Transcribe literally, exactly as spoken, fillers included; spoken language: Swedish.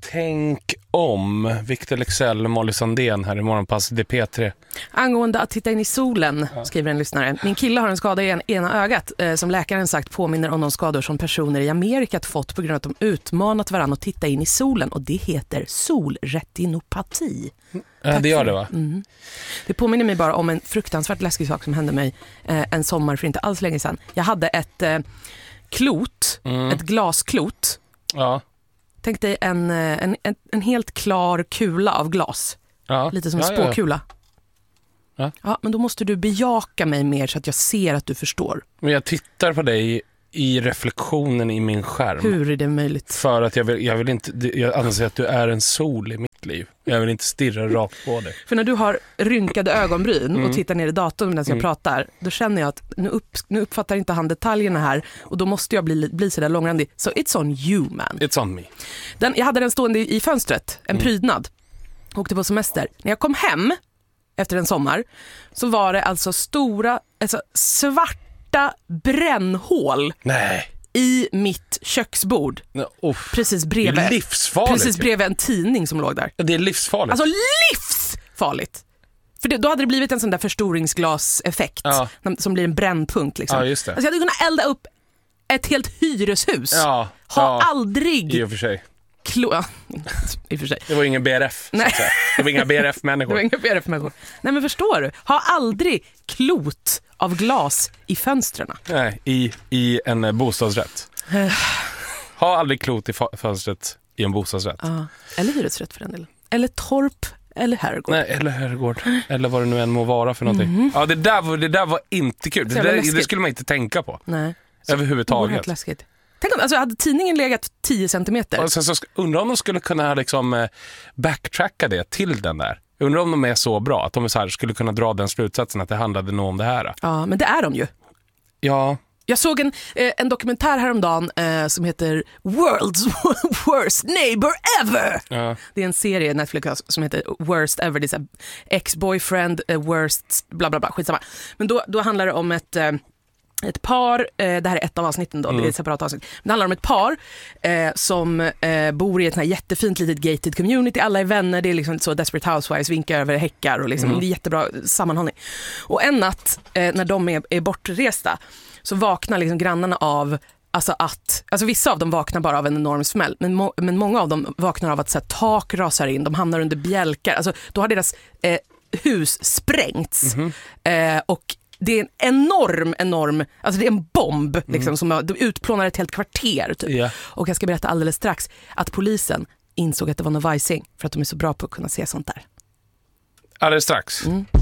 Tänk om Victor Lexell och Molly Sandén här i Morgonpass D P tre. Angående att titta in i solen, skriver en lyssnare. Min kille har en skada i en, ena ögat eh, som läkaren sagt påminner om de skador som personer i Amerika fått på grund av att de utmanat varandra att titta in i solen. Och det heter solretinopati. Ja, det gör det, va? Mm. Det påminner mig bara om en fruktansvärt läskig sak som hände mig eh, en sommar för inte alls länge sedan. Jag hade ett eh, klot, mm. ett glasklot. Ja. Tänk dig en, en, en, en helt klar kula av glas. Ja. Lite som en ja, spåkula. Ja, ja. Ja. Ja, men då måste du bejaka mig mer så att jag ser att du förstår. Men jag tittar på dig i reflektionen i min skärm. Hur är det möjligt? För att jag vill, jag vill inte, jag anser att du är en sol i mitt liv. Jag vill inte stirra rakt på dig. För när du har rynkade ögonbryn mm. och tittar ner i datorn medan jag mm. pratar, då känner jag att nu, upp, nu uppfattar inte han detaljerna här och då måste jag bli, bli så där långrandig. So it's on you, man. It's on me. Den, jag hade den stående i, i fönstret, en mm. prydnad. Åkte på semester. När jag kom hem efter en sommar så var det alltså stora, alltså svarta brännhål. Nej. I mitt köksbord. Oh, precis bredvid. Det är livsfarligt. Precis bredvid en tidning som låg där. Det är livsfarligt. Alltså livsfarligt. För det, då hade det blivit en sån där förstoringsglaseffekt ja. som blir en brännpunkt liksom. Ja, just det. Alltså jag hade kunnat elda upp ett helt hyreshus. Ja, ha ja. aldrig i och för sig. Klo- I och för sig. Det var ingen B R F. Nej. Så att säga. Det var inga B R F-människor. Det var inga B R F-människor. Nej, men förstår du? Ha aldrig klot av glas i fönstren. Nej, i, i en bostadsrätt. Ha aldrig klot i fönstret i en bostadsrätt. Ja, eller hyresrätt för den delen. Eller torp, eller herrgård. Nej, eller herrgård. Eller vad det nu än må vara för någonting. Mm-hmm. Ja, det där, var, det där var inte kul. Det, där, det skulle man inte tänka på. Nej. Överhuvudtaget. Läskigt. Tänk om, alltså hade tidningen legat tio centimeter. Och sen så undrar om de skulle kunna liksom backtracka det till den där. Undrar om de är så bra att de så här skulle kunna dra den slutsatsen att det handlade nog om det här. Ja, men det är de ju. Ja. Jag såg en, eh, en dokumentär häromdagen eh, som heter World's Worst Neighbor Ever. Ja. Det är en serie Netflix som heter Worst Ever. Det är så här ex-boyfriend, eh, worst, bla bla bla, skitsamma. Men då, då handlar det om ett... Eh, Ett par, eh, det här är ett av avsnitten då, mm. det är ett separat avsnitt. Men det handlar om ett par eh, som eh, bor i ett sån här jättefint litet gated community. Alla är vänner, det är liksom så Desperate Housewives, vinkar över häckar och liksom, mm. det är jättebra sammanhållning. Och en natt eh, när de är, är bortresta så vaknar liksom grannarna av alltså att, alltså vissa av dem vaknar bara av en enorm smäll, men, må, men många av dem vaknar av att så här, tak rasar in, de hamnar under bjälkar. Alltså då har deras eh, hus sprängts mm. eh, och det är en enorm, enorm, alltså det är en bomb liksom, mm. som har, de utplånar ett helt kvarter typ. Yeah. Och jag ska berätta alldeles strax att polisen insåg att det var någon vajsing för att de är så bra på att kunna se sånt där. Alldeles strax. Mm.